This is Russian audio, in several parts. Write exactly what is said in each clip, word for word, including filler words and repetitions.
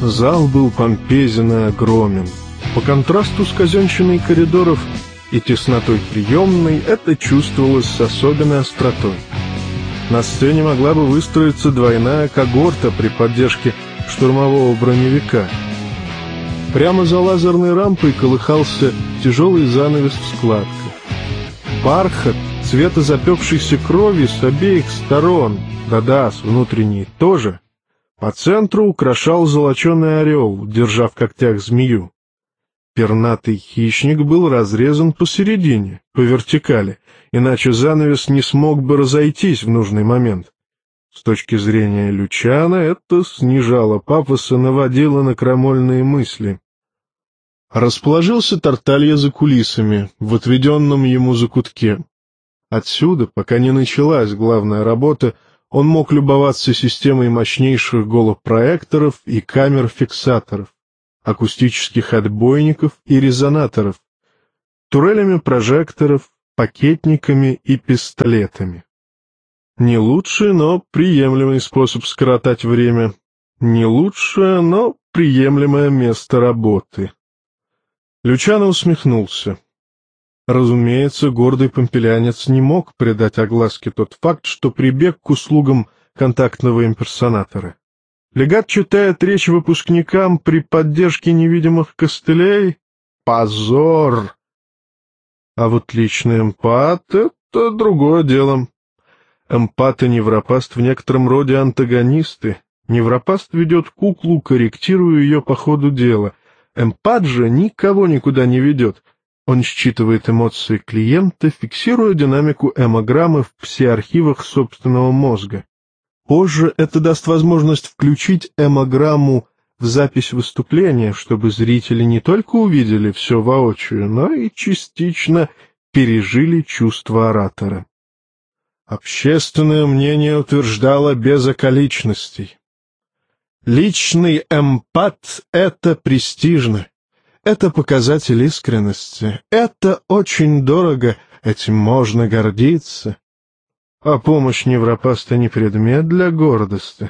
Зал был помпезен и огромен. По контрасту с казенщиной коридоров и теснотой приемной это чувствовалось с особенной остротой. На сцене могла бы выстроиться двойная когорта при поддержке штурмового броневика. Прямо за лазерной рампой колыхался тяжелый занавес в складках. Бархат цвета запекшейся крови с обеих сторон, да-да, с внутренней тоже. По центру украшал золоченый орел, держа в когтях змею. Пернатый хищник был разрезан посередине, по вертикали, иначе занавес не смог бы разойтись в нужный момент. С точки зрения Лючано это снижало пафос и наводило на крамольные мысли. Расположился Тарталья за кулисами, в отведенном ему закутке. Отсюда, пока не началась главная работа, он мог любоваться системой мощнейших голопроекторов и камер-фиксаторов, акустических отбойников и резонаторов, турелями прожекторов, пакетниками и пистолетами. Не лучший, но приемлемый способ скоротать время. Не лучшее, но приемлемое место работы. Лючано усмехнулся. Разумеется, гордый помпелянец не мог придать огласке тот факт, что прибег к услугам контактного имперсонатора. Легат читает речь выпускникам при поддержке невидимых костылей? Позор! А вот личный эмпат — это другое дело. Эмпат и невропаст в некотором роде антагонисты. Невропаст ведет куклу, корректируя ее по ходу дела. Эмпат же никого никуда не ведет. Он считывает эмоции клиента, фиксируя динамику эмограммы в пси-архивах собственного мозга. Позже это даст возможность включить эмограмму в запись выступления, чтобы зрители не только увидели все воочию, но и частично пережили чувства оратора. Общественное мнение утверждало без околичностей. Личный эмпат — это престижно, это показатель искренности, это очень дорого, этим можно гордиться. А помощь невропаста не предмет для гордости.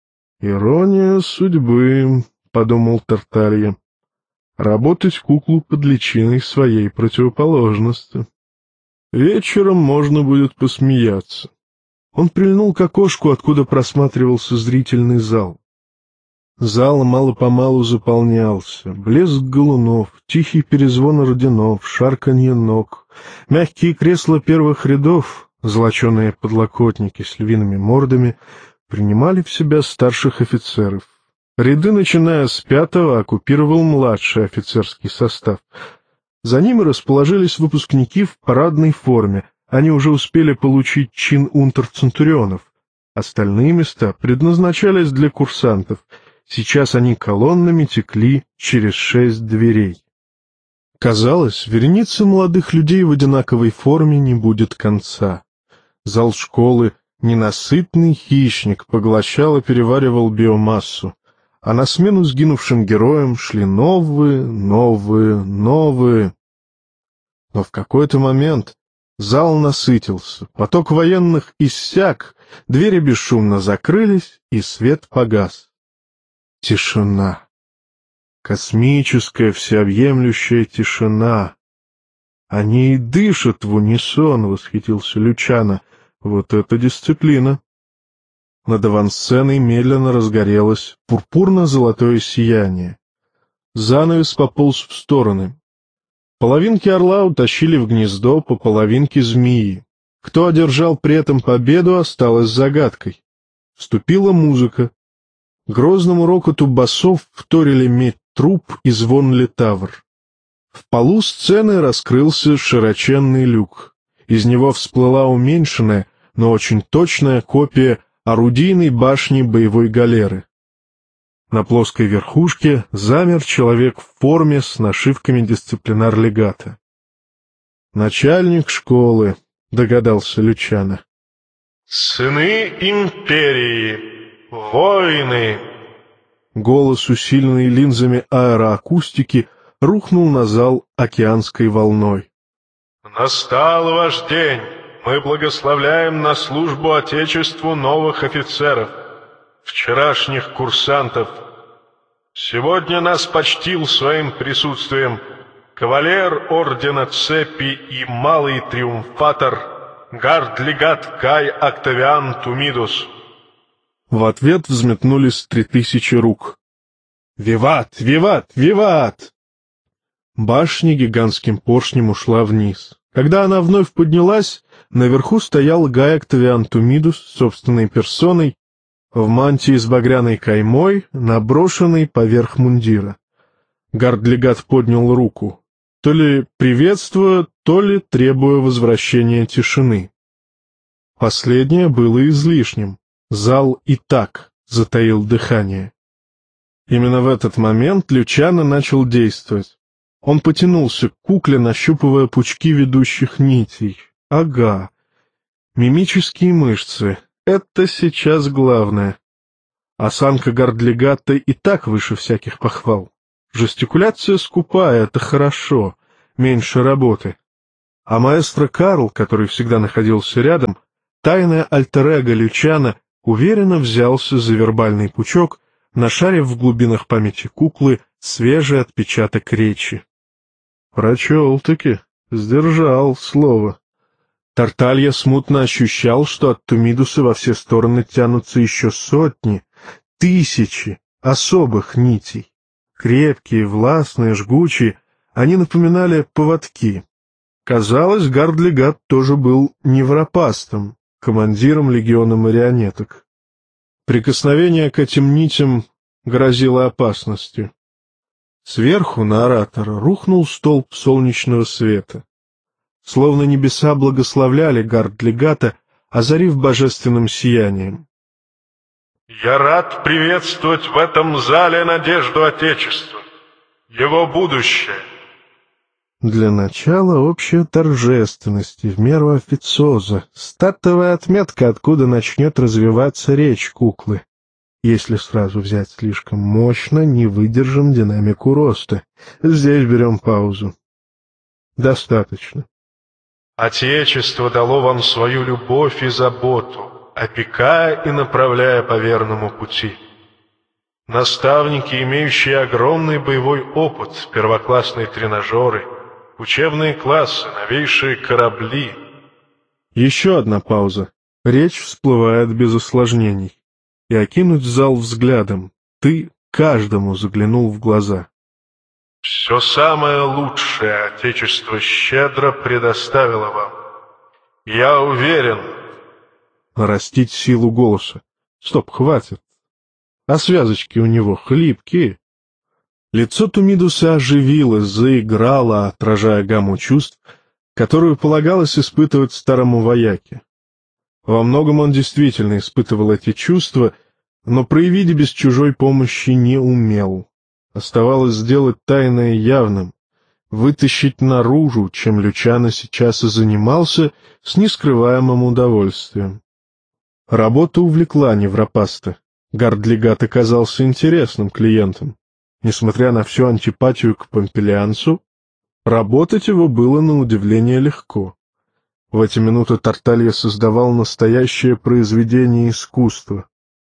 Ирония судьбы, — подумал Тарталья, — работать куклу под личиной своей противоположности. Вечером можно будет посмеяться. Он прильнул к окошку, откуда просматривался зрительный зал. Зал мало-помалу заполнялся. Блеск галунов, тихий перезвон орденов, шарканье ног, мягкие кресла первых рядов, золоченые подлокотники с львиными мордами принимали в себя старших офицеров. Ряды, начиная с пятого, оккупировал младший офицерский состав. За ними расположились выпускники в парадной форме. Они уже успели получить чин унтер-центурионов. Остальные места предназначались для курсантов. Сейчас они колоннами текли через шесть дверей. Казалось, вереницы молодых людей в одинаковой форме не будет конца. Зал школы, ненасытный хищник, поглощал и переваривал биомассу, а на смену сгинувшим героям шли новые, новые, новые. Но в какой-то момент зал насытился, поток военных иссяк, двери бесшумно закрылись, и свет погас. Тишина. Космическая, всеобъемлющая тишина. Они и дышат в унисон, — восхитился Лючано. Вот это дисциплина! Над авансценой медленно разгорелось пурпурно-золотое сияние. Занавес пополз в стороны. Половинки орла утащили в гнездо по половинке змеи. Кто одержал при этом победу, осталось загадкой. Вступила музыка. Грозному рокоту басов вторили медь труб и звон литавр. В полу сцены раскрылся широченный люк. Из него всплыла уменьшенная, но очень точная копия орудийной башни боевой галеры. На плоской верхушке замер человек в форме с нашивками дисциплинар-легата. «Начальник школы», — догадался Лючано. «Сыны империи! Войны!» Голос, усиленный линзами аэроакустики, рухнул на зал океанской волной. «Настал ваш день! Мы благословляем на службу Отечеству новых офицеров, вчерашних курсантов. Сегодня нас почтил своим присутствием кавалер ордена Цепи и малый триумфатор, гард-легат Кай Октавиан Тумидус. В ответ взметнулись три тысячи рук. «Виват! Виват! Виват!» Башня гигантским поршнем ушла вниз. Когда она вновь поднялась, наверху стоял Гай Октавиан Тумидус собственной персоной, в мантии с багряной каймой, наброшенной поверх мундира. Гард-легат поднял руку, то ли приветствуя, то ли требуя возвращения тишины. Последнее было излишним. Зал и так затаил дыхание. Именно в этот момент Лючано начал действовать. Он потянулся к кукле, нащупывая пучки ведущих нитей. Ага. Мимические мышцы. Это сейчас главное. Осанка гард-легата и так выше всяких похвал. Жестикуляция скупая — это хорошо, меньше работы. А маэстро Карл, который всегда находился рядом, тайное альтер-эго Лючано, уверенно взялся за вербальный пучок, нашарив в глубинах памяти куклы свежий отпечаток речи. Прочел-таки, сдержал слово. Тарталья смутно ощущал, что от Тумидуса во все стороны тянутся еще сотни, тысячи особых нитей. Крепкие, властные, жгучие, они напоминали поводки. Казалось, гард-легат тоже был невропастом, командиром легиона марионеток. Прикосновение к этим нитям грозило опасностью. Сверху на оратора рухнул столб солнечного света. Словно небеса благословляли гард-легата, озарив божественным сиянием. «Я рад приветствовать в этом зале надежду Отечества, его будущее». Для начала общая торжественность в меру официоза, статовая отметка, откуда начнет развиваться речь куклы. Если сразу взять слишком мощно, не выдержим динамику роста. Здесь берем паузу. Достаточно. Отечество дало вам свою любовь и заботу, опекая и направляя по верному пути. Наставники, имеющие огромный боевой опыт, первоклассные тренажеры, учебные классы, новейшие корабли. Еще одна пауза. Речь всплывает без осложнений. И окинуть зал взглядом. Ты каждому заглянул в глаза. Все самое лучшее Отечество щедро предоставило вам. Я уверен... Нарастить силу голоса. Стоп, хватит. А связочки у него хлипкие. Лицо Тумидуса оживилось, заиграло, отражая гамму чувств, которую полагалось испытывать старому вояке. Во многом он действительно испытывал эти чувства, но проявить без чужой помощи не умел. Оставалось сделать тайное явным, вытащить наружу, чем Лючано сейчас и занимался, с нескрываемым удовольствием. Работа увлекла невропаста. Гард-легат оказался интересным клиентом. Несмотря на всю антипатию к помпелианцу, работать его было на удивление легко. В эти минуты Тарталья создавал настоящее произведение искусства.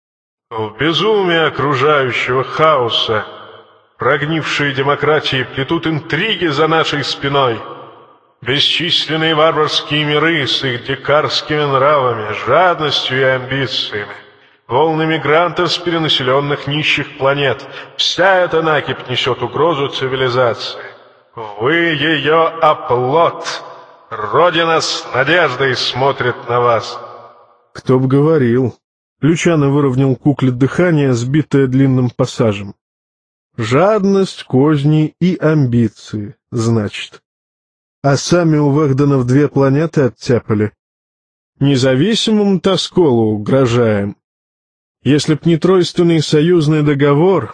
В безумии окружающего хаоса прогнившие демократии плетут интриги за нашей спиной. Бесчисленные варварские миры с их дикарскими нравами, жадностью и амбициями, волны мигрантов с перенаселенных нищих планет. Вся эта накипь несет угрозу цивилизации. Вы ее оплот. Родина с надеждой смотрит на вас. Кто б говорил. Лючано выровнял кукле дыхание, сбитое длинным пассажем. Жадность, козни и амбиции, значит. А сами у Вэгденов две планеты оттяпали. Независимому Тосколу угрожаем. Если б не тройственный союзный договор...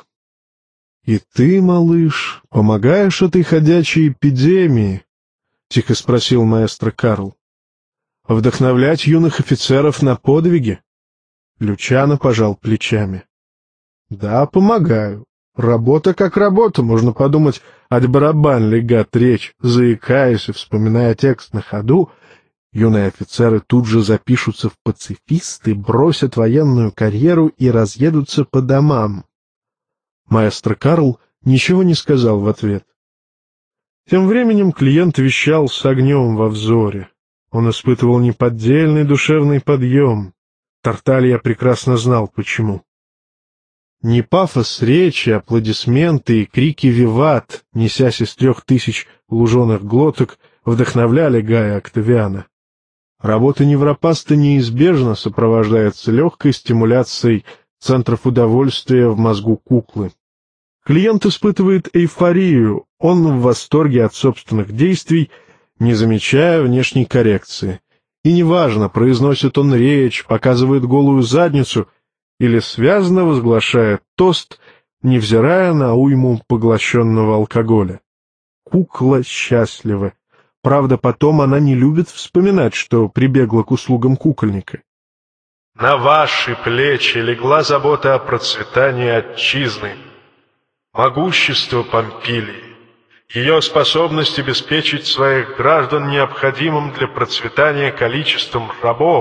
И ты, малыш, помогаешь этой ходячей эпидемии? — тихо спросил маэстро Карл. — Вдохновлять юных офицеров на подвиги? Лючано пожал плечами. — Да, помогаю. Работа как работа, можно подумать, от барабан легат речь, заикаясь и вспоминая текст на ходу, юные офицеры тут же запишутся в пацифисты, бросят военную карьеру и разъедутся по домам. Маэстро Карл ничего не сказал в ответ. Тем временем клиент вещал с огнем во взоре. Он испытывал неподдельный душевный подъем. Тарталья прекрасно знал, почему. Не пафос речи, аплодисменты и крики «Виват», несясь из трех тысяч луженых глоток, вдохновляли Гая Октавиана. Работа невропаста неизбежно сопровождается легкой стимуляцией центров удовольствия в мозгу куклы. Клиент испытывает эйфорию, он в восторге от собственных действий, не замечая внешней коррекции. И неважно, произносит он речь, показывает голую задницу или связно возглашает тост, невзирая на уйму поглощенного алкоголя. Кукла счастлива. Правда, потом она не любит вспоминать, что прибегла к услугам кукольника. На ваши плечи легла забота о процветании отчизны, могущество Помпилии, ее способность обеспечить своих граждан необходимым для процветания количеством рабов,